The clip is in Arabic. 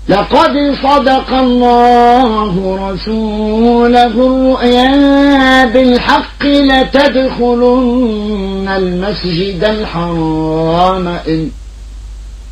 لقد صدق الله رسوله الرؤيا بالحق لتدخلن المسجد الحرام إن